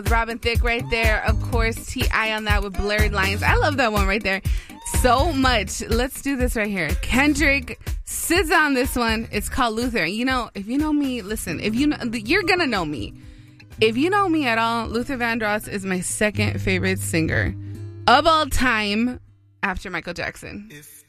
Robin Thicke right there. Of course, T.I. on that with Blurred Lines. I love that one right there so much. Let's do this right here. Kendrick sits on this one. It's called Luther. You know, if you know me, listen, if you know, you're going to know me. If you know me at all, Luther Vandross is my second favorite singer of all time after Michael Jackson.